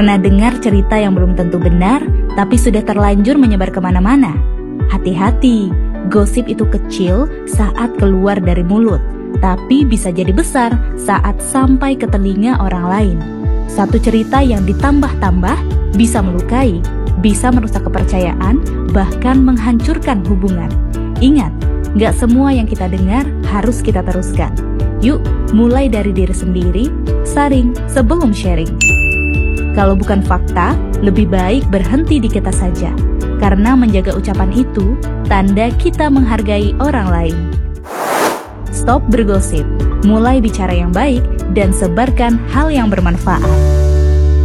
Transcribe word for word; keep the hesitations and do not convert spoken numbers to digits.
Pernah dengar cerita yang belum tentu benar, tapi sudah terlanjur menyebar kemana-mana? Hati-hati, gosip itu kecil saat keluar dari mulut, tapi bisa jadi besar saat sampai ke telinga orang lain. Satu cerita yang ditambah-tambah bisa melukai, bisa merusak kepercayaan, bahkan menghancurkan hubungan. Ingat, gak semua yang kita dengar harus kita teruskan. Yuk, mulai dari diri sendiri, saring sebelum sharing. Kalau bukan fakta, lebih baik berhenti di kita saja. Karena menjaga ucapan itu, tanda kita menghargai orang lain. Stop bergosip, mulai bicara yang baik, dan sebarkan hal yang bermanfaat.